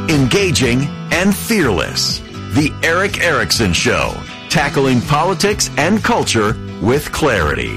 engaging, and fearless. The Erick Erickson Show, tackling politics and culture with clarity.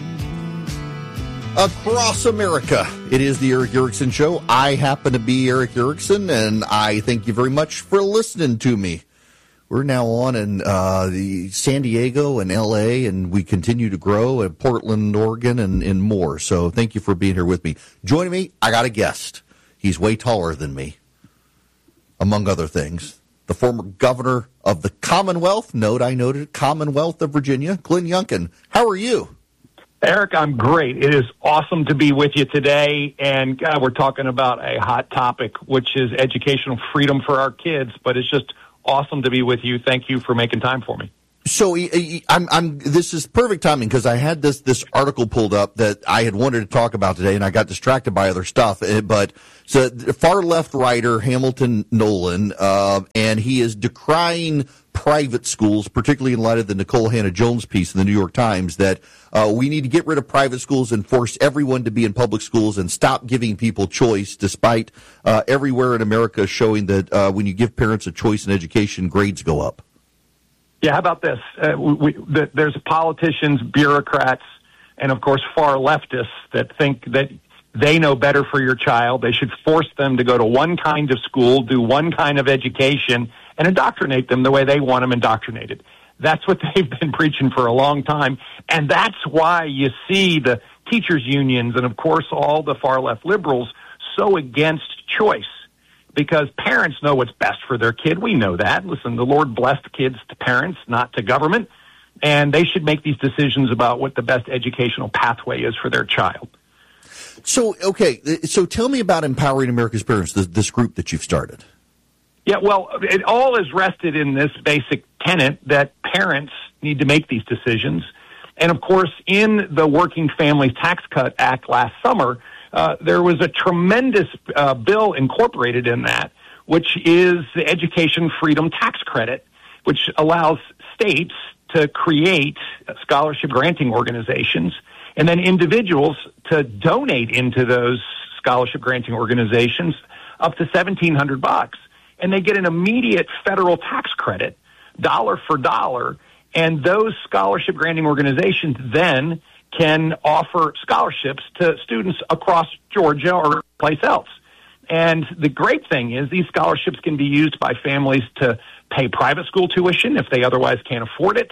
Across America, it is the Erick Erickson Show. I happen to be Erick Erickson, and I thank you very much for listening to me. We're now on in the San Diego and L.A., and we continue to grow at Portland, Oregon, and more. So thank you for being here with me. Joining me, I got a guest. He's way taller than me, among other things. The former governor of the Commonwealth, Commonwealth of Virginia, Glenn Youngkin. How are you? Eric, I'm great. It is awesome to be with you today. And God, we're talking about a hot topic, which is educational freedom for our kids. But it's just awesome to be with you. Thank you for making time for me. So this is perfect timing because I had this article pulled up that I had wanted to talk about today, and I got distracted by other stuff. But so the far left writer Hamilton Nolan, and he is decrying private schools, particularly in light of the Nicole Hannah-Jones piece in the New York Times, that we need to get rid of private schools and force everyone to be in public schools and stop giving people choice, despite everywhere in America showing that when you give parents a choice in education, grades go up. Yeah, how about this? There's politicians, bureaucrats, and, of course, far leftists that think that they know better for your child. They should force them to go to one kind of school, do one kind of education, and indoctrinate them the way they want them indoctrinated. That's what they've been preaching for a long time, and that's why you see the teachers' unions and, of course, all the far-left liberals so against choice. Because parents know what's best for their kid. We know that. Listen, the Lord blessed kids to parents, not to government. And they should make these decisions about what the best educational pathway is for their child. So, okay. So tell me about Empowering America's Parents, this group that you've started. Yeah, well, it all is rested in this basic tenet that parents need to make these decisions. And, of course, in the Working Families Tax Cut Act last summer, there was a tremendous bill incorporated in that, which is the Education Freedom Tax Credit, which allows states to create scholarship granting organizations and then individuals to donate into those scholarship granting organizations up to $1,700. And they get an immediate federal tax credit, dollar for dollar, and those scholarship granting organizations then can offer scholarships to students across Georgia or place else. And the great thing is these scholarships can be used by families to pay private school tuition if they otherwise can't afford it,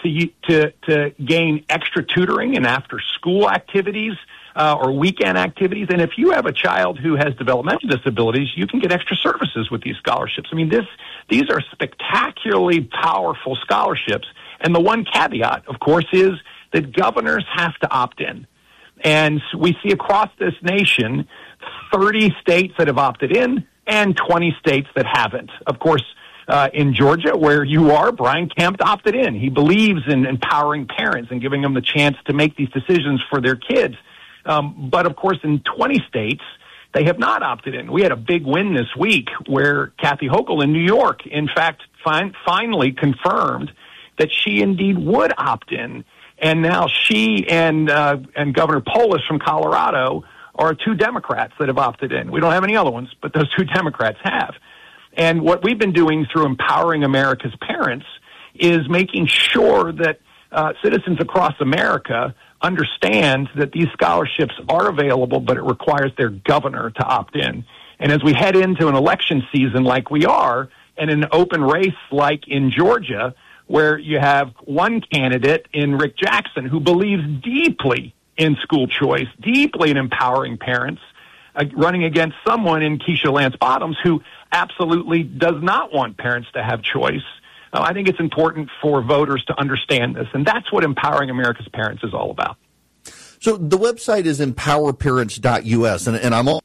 to gain extra tutoring and after-school activities or weekend activities. And if you have a child who has developmental disabilities, you can get extra services with these scholarships. I mean, these are spectacularly powerful scholarships. And the one caveat, of course, is that governors have to opt in. And we see across this nation 30 states that have opted in and 20 states that haven't. Of course, in Georgia, where you are, Brian Kemp opted in. He believes in empowering parents and giving them the chance to make these decisions for their kids. But, of course, in 20 states, they have not opted in. We had a big win this week where Kathy Hochul in New York, in fact, finally confirmed that she indeed would opt in. And now she and Governor Polis from Colorado are two Democrats that have opted in. We don't have any other ones, but those two Democrats have. And what we've been doing through Empowering America's Parents is making sure that citizens across America understand that these scholarships are available, but it requires their governor to opt in. And as we head into an election season like we are, and an open race like in Georgia, where you have one candidate in Rick Jackson who believes deeply in school choice, deeply in empowering parents, running against someone in Keisha Lance Bottoms who absolutely does not want parents to have choice. I think it's important for voters to understand this, and that's what Empowering America's Parents is all about. So the website is empowerparents.us, and I'm all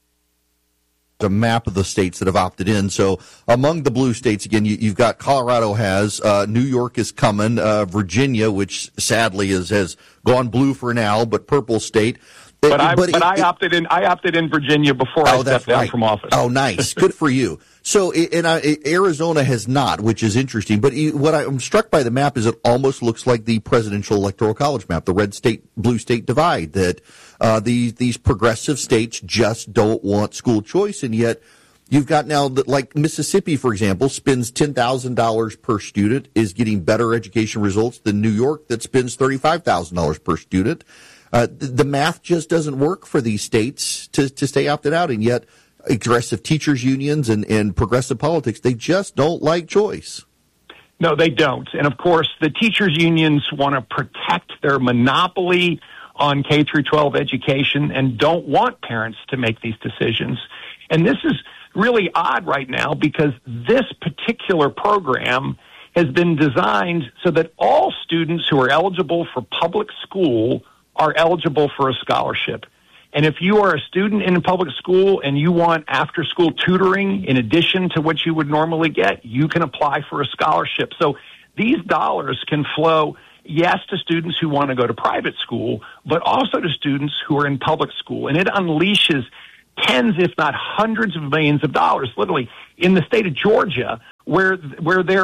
a map of the states that have opted in. So among the blue states, again, you've got Colorado has, New York is coming, Virginia, which sadly has gone blue for now, but purple state. I opted in. I opted in Virginia before I stepped down from office. Oh, nice, good for you. So, Arizona has not, which is interesting. But what I'm struck by the map is it almost looks like the presidential electoral college map, the red state, blue state divide. That these progressive states just don't want school choice, and yet You've got now, like Mississippi, for example, spends $10,000 per student, is getting better education results than New York that spends $35,000 per student. The math just doesn't work for these states to stay opted out, and yet aggressive teachers unions and progressive politics, they just don't like choice. No, they don't. And of course, the teachers unions want to protect their monopoly on K through 12 education and don't want parents to make these decisions. And this is really odd right now because this particular program has been designed so that all students who are eligible for public school are eligible for a scholarship. And if you are a student in a public school and you want after-school tutoring in addition to what you would normally get, you can apply for a scholarship. So these dollars can flow, yes, to students who want to go to private school, but also to students who are in public school. And it unleashes tens, if not hundreds of millions of dollars, literally, in the state of Georgia, where there's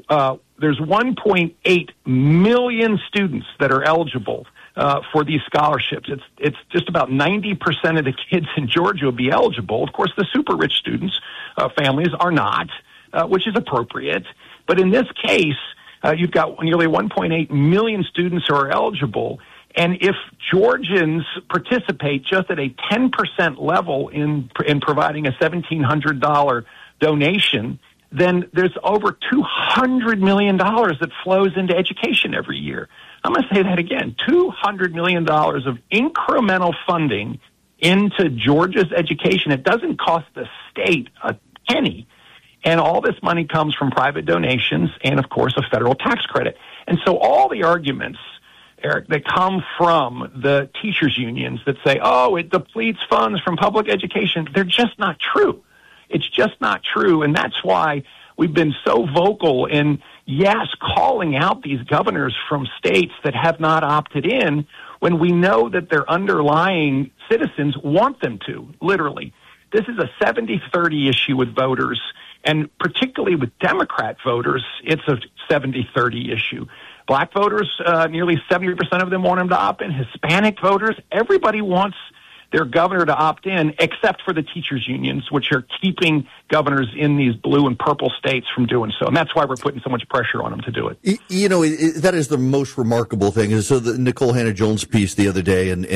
1.8 million students that are eligible for these scholarships. It's just about 90% of the kids in Georgia will be eligible. Of course, the super rich students, families are not, which is appropriate. But in this case, you've got nearly 1.8 million students who are eligible. And if Georgians participate just at a 10% level in providing a $1,700 donation, then there's over $200 million that flows into education every year. I'm going to say that again, $200 million of incremental funding into Georgia's education. It doesn't cost the state a penny. And all this money comes from private donations and, of course, a federal tax credit. And so all the arguments, Eric, that come from the teachers unions that say, oh, it depletes funds from public education, they're just not true. It's just not true. And that's why we've been so vocal in, yes, calling out these governors from states that have not opted in when we know that their underlying citizens want them to, literally. This is a 70-30 issue with voters, and particularly with Democrat voters, it's a 70-30 issue. Black voters, nearly 70% of them want them to opt in. Hispanic voters, everybody wants their governor to opt in, except for the teachers unions, which are keeping governors in these blue and purple states from doing so. And that's why we're putting so much pressure on them to do it. You know, that is the most remarkable thing. So the Nicole Hannah-Jones piece the other day, and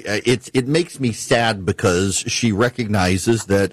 it makes me sad because she recognizes that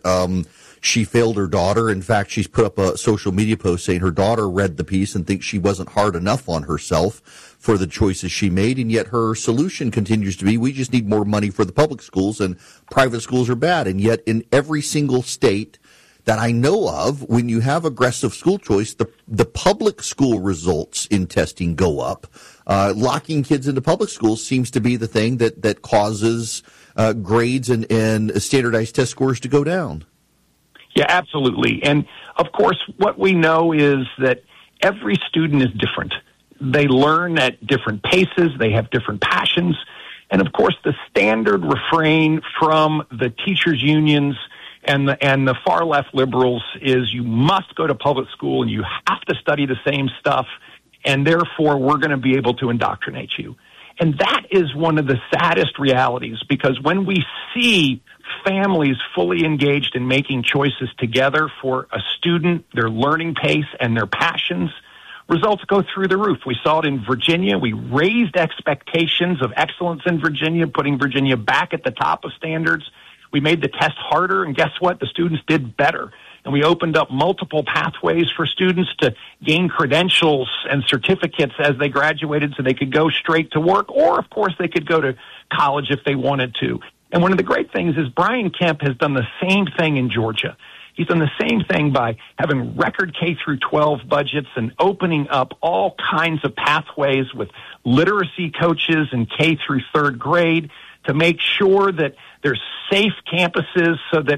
she failed her daughter. In fact, she's put up a social media post saying her daughter read the piece and thinks she wasn't hard enough on herself for the choices she made, and yet her solution continues to be, we just need more money for the public schools, and private schools are bad. And yet in every single state that I know of, when you have aggressive school choice, the public school results in testing go up. Locking kids into public schools seems to be the thing that causes grades and standardized test scores to go down. Yeah, absolutely. And, of course, what we know is that every student is different. They learn at different paces. They have different passions. And, of course, the standard refrain from the teachers' unions and the far-left liberals is you must go to public school and you have to study the same stuff, and therefore we're going to be able to indoctrinate you. And that is one of the saddest realities, because when we see families fully engaged in making choices together for a student, their learning pace, and their passions, results go through the roof. We saw it in Virginia. We raised expectations of excellence in Virginia, putting Virginia back at the top of standards. We made the test harder, and guess what? The students did better. And we opened up multiple pathways for students to gain credentials and certificates as they graduated so they could go straight to work, or, of course, they could go to college if they wanted to. And one of the great things is Brian Kemp has done the same thing in Georgia. He's done the same thing by having record K through 12 budgets and opening up all kinds of pathways with literacy coaches in K through third grade to make sure that there's safe campuses so that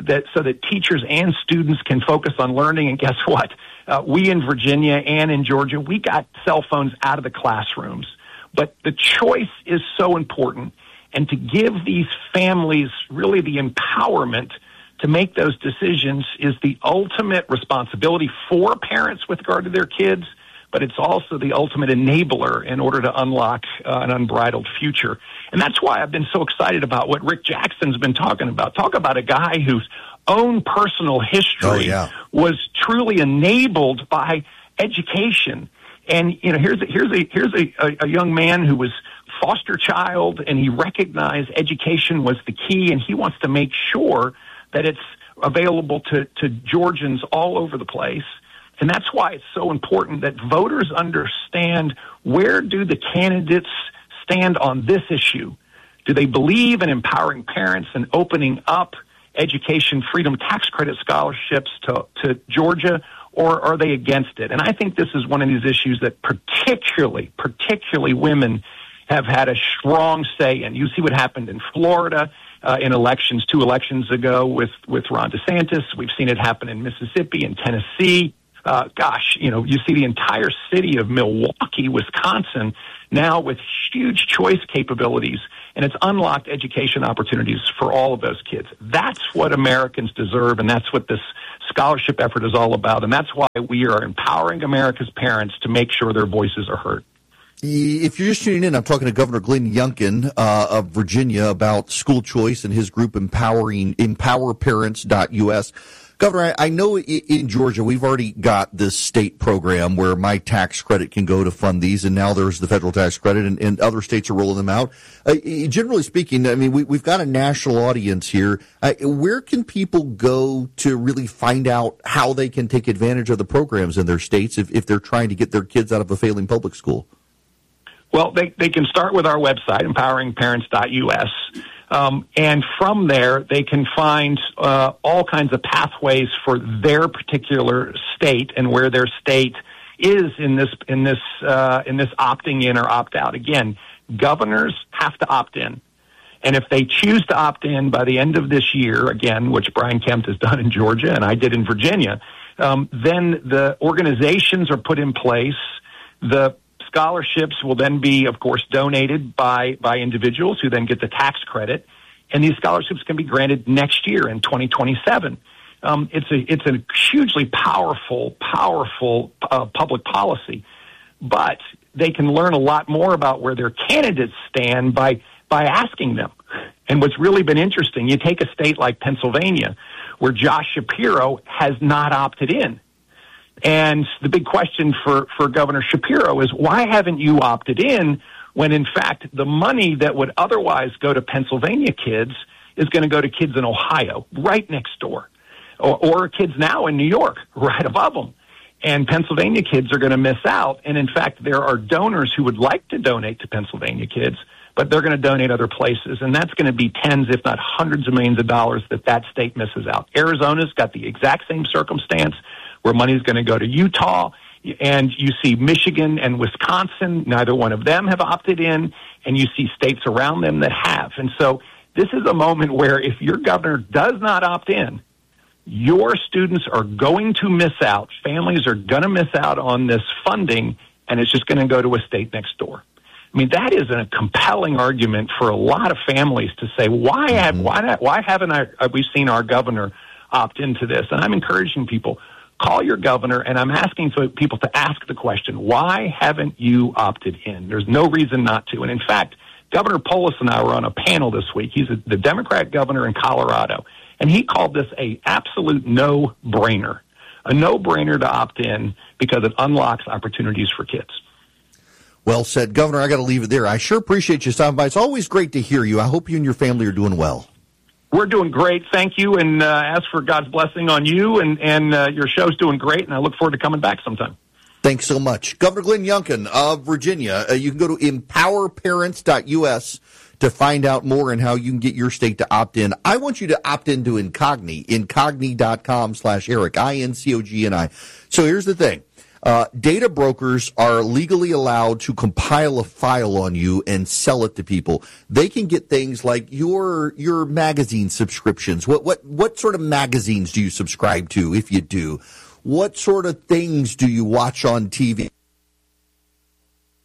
teachers and students can focus on learning. And guess what? We in Virginia and in Georgia, we got cell phones out of the classrooms. But the choice is so important. And to give these families really the empowerment to make those decisions is the ultimate responsibility for parents with regard to their kids, but it's also the ultimate enabler in order to unlock an unbridled future. And that's why I've been so excited about what Rick Jackson's been talking about. Talk about a guy who's own personal history was truly enabled by education. And here's a young man who was foster child, and he recognized education was the key, and he wants to make sure that it's available to Georgians all over the place. And that's why it's so important that voters understand, where do the candidates stand on this issue? Do they believe in empowering parents and opening up education freedom tax credit scholarships to Georgia, or are they against it? And I think this is one of these issues that particularly women have had a strong say in. You see what happened in Florida in elections 2 elections ago with Ron DeSantis. We've seen it happen in Mississippi and Tennessee. You see the entire city of Milwaukee, Wisconsin, now with huge choice capabilities, and it's unlocked education opportunities for all of those kids. That's what Americans deserve, and that's what this scholarship effort is all about, and that's why we are empowering America's parents to make sure their voices are heard. If you're just tuning in, I'm talking to Governor Glenn Youngkin of Virginia about school choice and his group EmpowerParents.us. Governor, I know in Georgia we've already got this state program where my tax credit can go to fund these, and now there's the federal tax credit, and other states are rolling them out. Generally speaking, I mean, we've got a national audience here. Where can people go to really find out how they can take advantage of the programs in their states if they're trying to get their kids out of a failing public school? Well, they can start with our website, EmpoweringParents.us. And from there, they can find all kinds of pathways for their particular state and where their state is in this opting in or opt out. Again, governors have to opt in, and if they choose to opt in by the end of this year, again, which Brian Kemp has done in Georgia and I did in Virginia, then the organizations are put in place. The scholarships will then be, of course, donated by individuals who then get the tax credit, and these scholarships can be granted next year in 2027. It's a hugely powerful public policy, but they can learn a lot more about where their candidates stand by asking them. And what's really been interesting, you take a state like Pennsylvania, where Josh Shapiro has not opted in. And the big question for Governor Shapiro is, why haven't you opted in when, in fact, the money that would otherwise go to Pennsylvania kids is going to go to kids in Ohio, right next door, or kids now in New York, right above them. And Pennsylvania kids are going to miss out. And, in fact, there are donors who would like to donate to Pennsylvania kids, but they're going to donate other places. And that's going to be tens, if not hundreds of millions of dollars that state misses out. Arizona's got the exact same circumstance, where money is going to go to Utah, and you see Michigan and Wisconsin, neither one of them have opted in, and you see states around them that have. And so this is a moment where if your governor does not opt in, your students are going to miss out. Families are going to miss out on this funding, and it's just going to go to a state next door. I mean, that is a compelling argument for a lot of families to say, why haven't we seen our governor opt into this? And I'm encouraging people, call your governor, and I'm asking for people to ask the question, why haven't you opted in? There's no reason not to. And in fact, Governor Polis and I were on a panel this week. He's the Democrat governor in Colorado, and he called this a absolute no-brainer, a no-brainer to opt in because it unlocks opportunities for kids. Well said. Governor, I got to leave it there. I sure appreciate you stopping by. It's always great to hear you. I hope you and your family are doing well. We're doing great. Thank you, and ask for God's blessing on you, and your show's doing great, and I look forward to coming back sometime. Thanks so much. Governor Glenn Youngkin of Virginia. You can go to EmpowerParents.us to find out more and how you can get your state to opt in. I want you to opt into Incogni, incogni.com/Eric, INCOGNI. So here's the thing. Data brokers are legally allowed to compile a file on you and sell it to people. They can get things like your magazine subscriptions. What sort of magazines do you subscribe to, if you do? What sort of things do you watch on TV?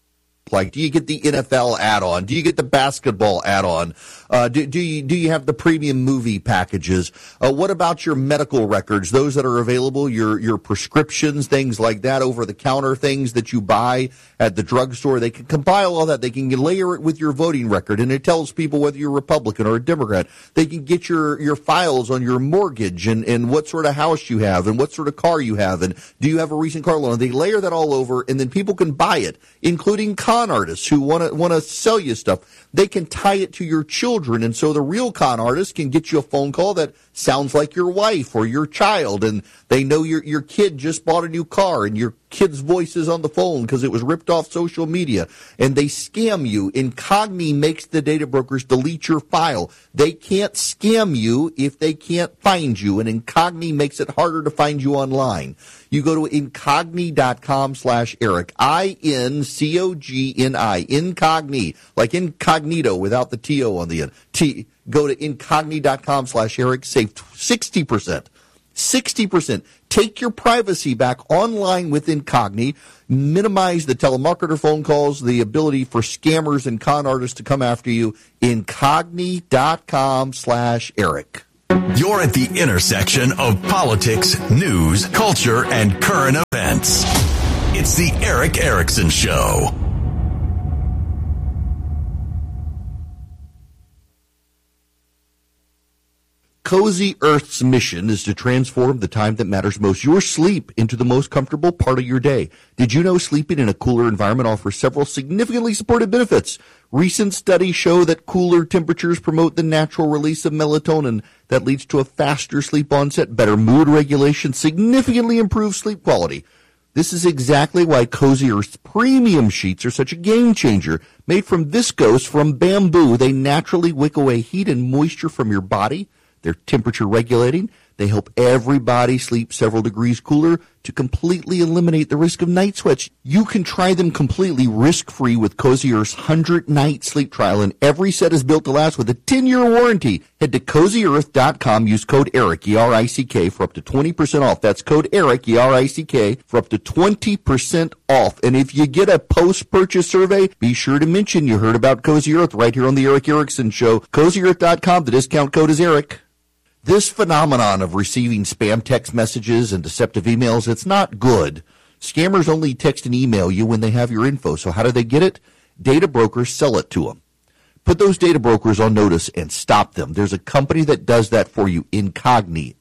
Like, do you get the NFL add-on? Do you get the basketball add-on? Do you have the premium movie packages? What about your medical records? Those that are available, your prescriptions, things like that, over-the-counter things that you buy at the drugstore. They can compile all that. They can layer it with your voting record, and it tells people whether you're Republican or a Democrat. They can get your files on your mortgage and what sort of house you have and what sort of car you have and do you have a recent car loan. They layer that all over, and then people can buy it, including con artists who want to sell you stuff. They can tie it to your children, and so the real con artist can get you a phone call that sounds like your wife or your child, and they know your kid just bought a new car, and your kid's voice is on the phone because it was ripped off social media, and they scam you. Incogni makes the data brokers delete your file. They can't scam you if they can't find you, and Incogni makes it harder to find you online. You go to incogni.com/Eric, INCOGNI, Incogni, like incognito without the TO on the end. Go to incogni.com/Eric, save 60%. 60%. Take your privacy back online with Incogni. Minimize the telemarketer phone calls, the ability for scammers and con artists to come after you. Incogni.com/Eric. You're at the intersection of politics, news, culture, and current events. It's the Erick Erickson Show. Cozy Earth's mission is to transform the time that matters most, your sleep, into the most comfortable part of your day. Did you know sleeping in a cooler environment offers several significantly supported benefits? Recent studies show that cooler temperatures promote the natural release of melatonin that leads to a faster sleep onset, better mood regulation, significantly improved sleep quality. This is exactly why Cozy Earth's premium sheets are such a game changer. Made from viscose from bamboo, they naturally wick away heat and moisture from your body. They're temperature regulating. They help everybody sleep several degrees cooler to completely eliminate the risk of night sweats. You can try them completely risk-free with Cozy Earth's 100-night sleep trial, and every set is built to last with a 10-year warranty. Head to CozyEarth.com, use code ERIC, E-R-I-C-K, for up to 20% off. That's code ERIC, E-R-I-C-K, for up to 20% off. And if you get a post-purchase survey, be sure to mention you heard about Cozy Earth right here on the Erick Erickson Show. CozyEarth.com, the discount code is ERIC. This phenomenon of receiving spam text messages and deceptive emails, it's not good. Scammers only text and email you when they have your info. So how do they get it? Data brokers sell it to them. Put those data brokers on notice and stop them. There's a company that does that for you, Incogni,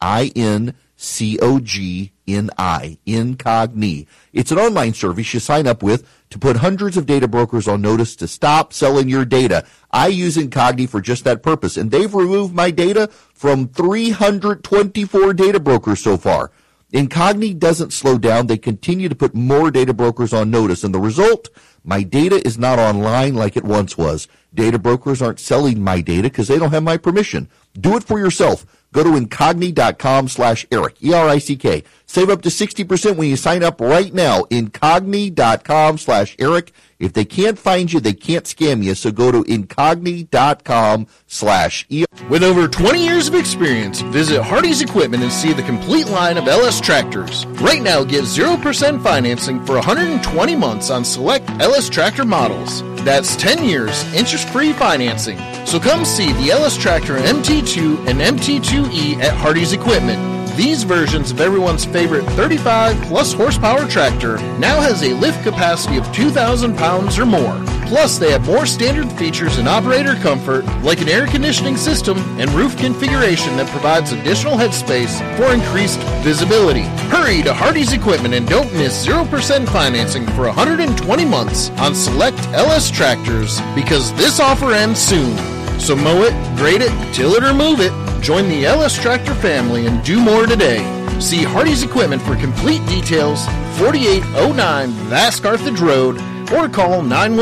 I-N-C-O-G-N-I, Incogni. It's an online service you sign up with to put hundreds of data brokers on notice to stop selling your data. I use Incogni for just that purpose, and they've removed my data from 324 data brokers so far. Incogni doesn't slow down. They continue to put more data brokers on notice, and the result, my data is not online like it once was. Data brokers aren't selling my data because they don't have my permission. Do it for yourself. Go to incogni.com/Eric, E-R-I-C-K. Save up to 60% when you sign up right now. Incogni.com/Eric. If they can't find you, they can't scam you. So go to incogni.com/Eric. With over 20 years of experience, visit Hardy's Equipment and see the complete line of LS tractors. Right now, get 0% financing for 120 months on select LS tractor models. That's 10 years interest-free financing. So come see the LS Tractor MT2 and MT2E at Hardy's Equipment. These versions of everyone's favorite 35-plus horsepower tractor now has a lift capacity of 2,000 pounds or more. Plus, they have more standard features and operator comfort, like an air conditioning system and roof configuration that provides additional headspace for increased visibility. Hurry to Hardy's Equipment and don't miss 0% financing for 120 months on select LS tractors, because this offer ends soon. So mow it, grade it, till it or move it. Join the LS Tractor family and do more today. See Hardy's Equipment for complete details, 4809 Vask Carthage Road, or call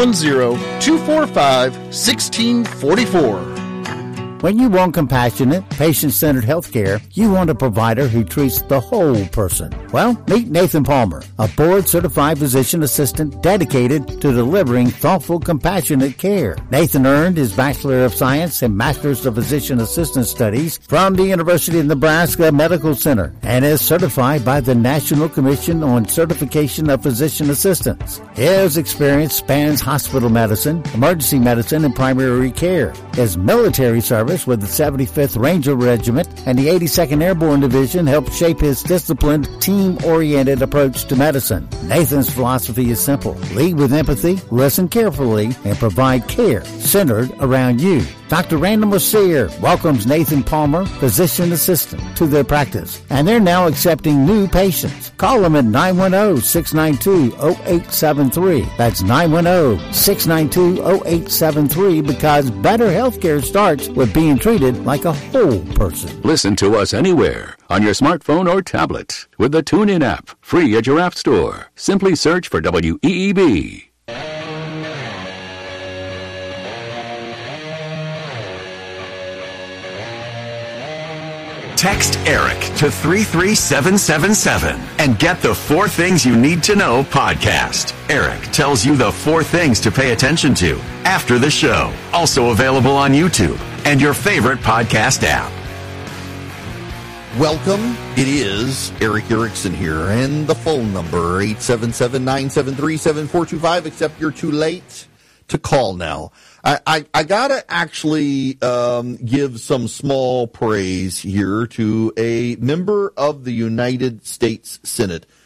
910-245-1644. When you want compassionate, patient-centered health care, you want a provider who treats the whole person. Well, meet Nathan Palmer, a board-certified physician assistant dedicated to delivering thoughtful, compassionate care. Nathan earned his Bachelor of Science and Master's of Physician Assistant Studies from the University of Nebraska Medical Center and is certified by the National Commission on Certification of Physician Assistants. His experience spans hospital medicine, emergency medicine, and primary care. His military service with the 75th Ranger Regiment and the 82nd Airborne Division helped shape his disciplined, team-oriented approach to medicine. Nathan's philosophy is simple. Lead with empathy, listen carefully, and provide care centered around you. Dr. Randall Mercier welcomes Nathan Palmer, physician assistant, to their practice, and they're now accepting new patients. Call them at 910-692-0873. That's 910-692-0873 because better healthcare starts with being treated like a whole person. Listen to us anywhere on your smartphone or tablet with the TuneIn app, free at your app store. Simply search for WEEB. Text Eric to 33777 and get the 4 Things You Need to Know podcast. Eric tells you the 4 things to pay attention to after the show. Also available on YouTube and your favorite podcast app. Welcome. It is Eric Erickson here, and the phone number 877-973-7425, except you're too late to call now. I gotta actually give some small praise here to a member of the United States Senate